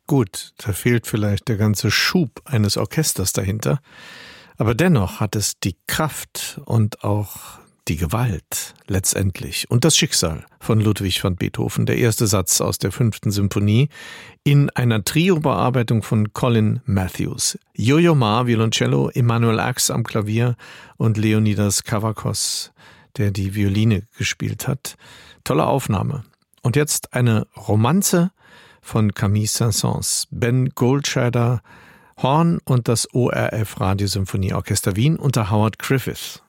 Gut, da fehlt vielleicht der ganze Schub eines Orchesters dahinter, aber dennoch hat es die Kraft und auch die Gewalt letztendlich und das Schicksal von Ludwig van Beethoven, der erste Satz aus der 5. Symphonie, in einer Trio-Bearbeitung von Colin Matthews. Yo-Yo Ma, Violoncello, Emanuel Ax am Klavier und Leonidas Kavakos, der die Violine gespielt hat. Tolle Aufnahme. Und jetzt eine Romanze von Camille Saint-Saëns, Ben Goldscheider, Horn und das ORF Radiosymphonieorchester Wien unter Howard Griffith.